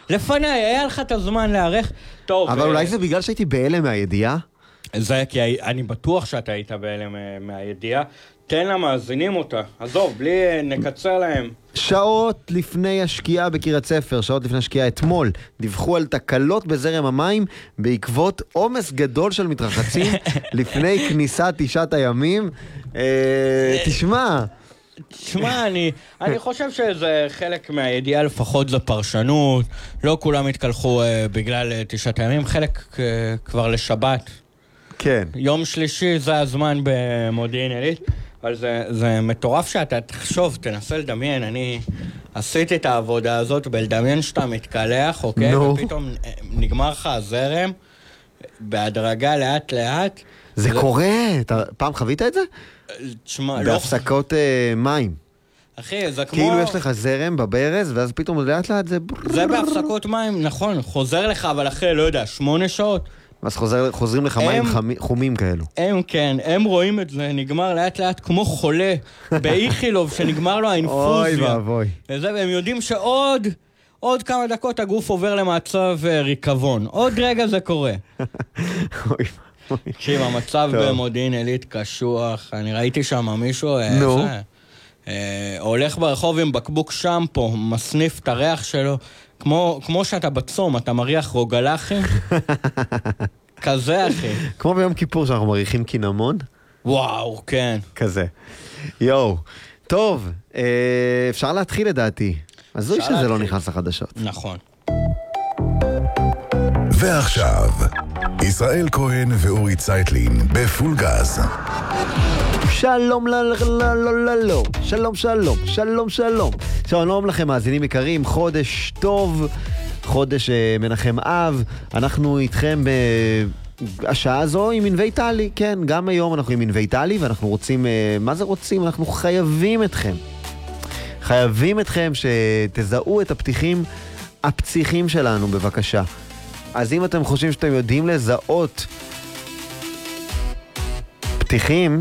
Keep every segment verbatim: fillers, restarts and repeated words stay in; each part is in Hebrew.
לפני, היה לך את הזמן להערך. טוב. אבל אולי זה בגלל שהייתי בהלם מהידיעה? זה כי אני בטוח שאתה היית בהלם מהידיעה. תן למאזינים אותה. עזוב, בלי נקצר להם. שעות לפני השקיעה בקירת ספר, שעות לפני השקיעה אתמול, דיווחו על תקלות בזרם המים בעקבות עומס גדול של מתרחצים לפני כניסת תשעת הימים. תשמע... תשמע, אני, אני חושב שזה חלק מהידיעה, לפחות זו פרשנות. לא כולם התקלחו uh, בגלל uh, תשעת הימים, חלק uh, כבר לשבת. כן. יום שלישי זה הזמן במודיעין עילית. אבל זה, זה מטורף שאתה תחשוב, תנסה לדמיין, אני עשיתי את העבודה הזאת בלדמיין שאתה מתקלח, אוקיי? No. ופתאום נגמר לך הזרם, בהדרגה לאט לאט. זה, זה... קורה, אתה פעם חווית את זה? תשמע, לא... בהפסקות uh, מים. אחי, זה כמו... כאילו יש לך זרם בברז, ואז פתאום לאט לאט זה... זה בהפסקות מים, נכון, חוזר לך, אבל אחרי, לא יודע, שמונה שעות. אז חוזר, חוזרים לך מים הם, חומים כאלו. הם כן, הם רואים את זה, נגמר לאט לאט כמו חולה באיכילוב שנגמר לו האינפוזיה. אוי ואבוי. וזה, והם יודעים שעוד עוד כמה דקות הגוף עובר למצב ריקבון. עוד רגע זה קורה. אוי ואבוי. תקשיב, המצב במודיעין עילית קשוח, אני ראיתי שם מישהו, נו. זה, אה, הולך ברחוב עם בקבוק שמפו, מסניף את הריח שלו, כמו, כמו שאתה בצום, אתה מריח רוגלחים. כזה, אחי. כמו ביום כיפור שאנחנו מריחים קינמון. וואו, כן. כזה. יואו. טוב, אה, אפשר להתחיל לדעתי. אז זו שזה להתחיל. לא נכנס לחדשות. נכון. ועכשיו, ישראל כהן ואורי צייטלין בפול גז. שלום ללללללללו, שלום שלום, שלום שלום. שלום לכם מאזינים יקרים, חודש טוב, חודש מנחם אב. אנחנו איתכם בשעה הזו עם ענבי טלי, כן, גם היום אנחנו עם ענבי טלי, ואנחנו רוצים, מה זה רוצים? אנחנו חייבים אתכם. חייבים אתכם שתזהו את הפתיחים, הפציחים שלנו, בבקשה. אז אם אתם חושבים שאתם יודעים לזהות פתיחים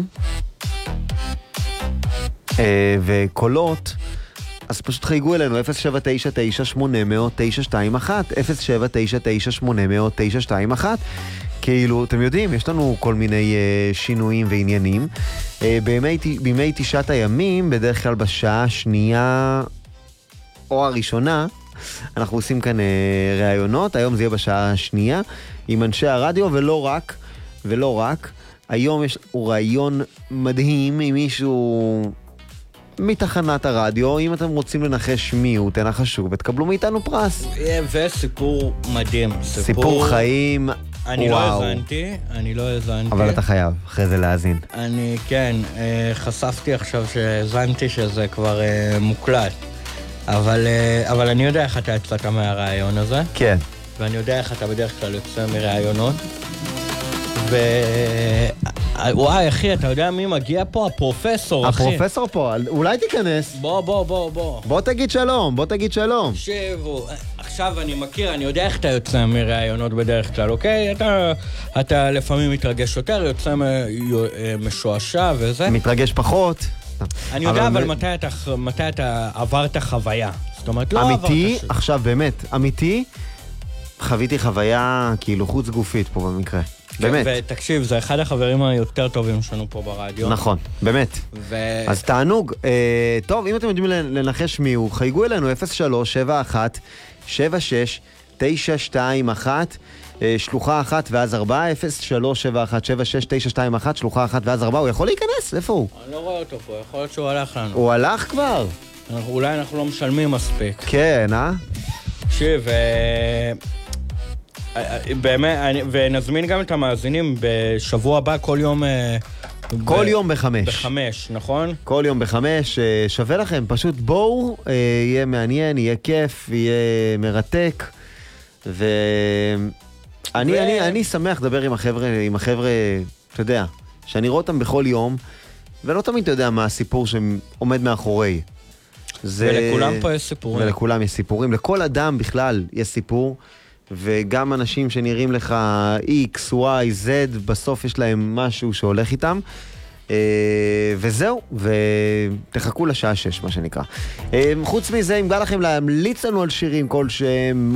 וקולות, אז פשוט חייגו אלינו אפס שבע תשע תשע שמונה אפס אפס תשע שתיים אחת אפס שבע תשע תשע שמונה אפס אפס תשע שתיים אחת. כאילו, אתם יודעים, יש לנו כל מיני uh, שינויים ועניינים. Uh, בימי, בימי תשעת הימים, בדרך כלל בשעה השנייה או הראשונה, אנחנו עושים כאן uh, ראיונות. היום זה יהיה בשעה השנייה עם אנשי הרדיו, ולא רק, ולא רק. היום יש ראיון מדהים עם מישהו מתחנת הרדיו. אם אתם רוצים לנחש מי הוא, תנחשו ותקבלו מאיתנו פרס. וסיפור מדהים. סיפור, סיפור חיים. אני וואו. לא הזנתי, אני לא הזנתי. אבל אתה חייב, אחרי זה להאזין. אני, כן, חשפתי עכשיו שהזנתי שזה כבר מוקלט. אבל, אבל אני יודע איך אתה יצאת מהרעיון הזה. כן. ואני יודע איך אתה בדרך כלל יוצא מרעיונות. ו... וואי, אחי, אתה יודע מי מגיע פה? הפרופסור, אחי. הפרופסור פה, אולי תיכנס. בוא, בוא, בוא, בוא. בוא תגיד שלום, בוא תגיד שלום. שבו, עכשיו אני מכיר, אני יודע איך אתה יוצא מראיונות בדרך כלל, אוקיי? אתה, אתה לפעמים מתרגש יותר, יוצא משועשע וזה. מתרגש פחות. אני יודע, אבל מתי אתה, מתי אתה עברת חוויה? זאת אומרת, לא עברת... אמיתי, עכשיו באמת, אמיתי, חוויתי חוויה כאילו חוץ גופית פה במקרה. באמת. ותקשיב, זה אחד החברים היותר טובים שלנו פה ברדיו. נכון, באמת. ו... אז תענוג. אה, טוב, אם אתם יודעים לנחש מי הוא, חייגו אלינו אפס שלוש שבע אחת שבע שש תשע שתיים אחת, אה, שלוחה אחת ואז ארבע, אפס שלוש שבע אחת שבע שש תשע שתיים אחת, שלוחה אחת ואז ארבע. הוא יכול להיכנס? איפה הוא? אני לא רואה אותו פה, יכול להיות שהוא הלך לנו. הוא הלך כבר? אנחנו, אולי אנחנו לא משלמים מספיק. כן, אה? תקשיב, אה... באמת, ונזמין גם את המאזינים בשבוע הבא, כל יום... כל ב... יום בחמש. בחמש, נכון? כל יום בחמש, שווה לכם, פשוט בואו, יהיה מעניין, יהיה כיף, יהיה מרתק, ואני ו... אני, אני שמח לדבר עם החבר'ה, עם החבר'ה, אתה יודע, שאני רואה אותם בכל יום, ולא תמיד אתה יודע מה הסיפור שעומד מאחורי. זה... ולכולם פה יש סיפורים. ולכולם יש סיפורים, לכל אדם בכלל יש סיפור, וגם אנשים שנראים לך X, Y, Z, בסוף יש להם משהו שהולך איתם. וזהו, ותחכו לשעה שש, מה שנקרא. חוץ מזה, אם בא לכם להמליץ לנו על שירים כלשהם,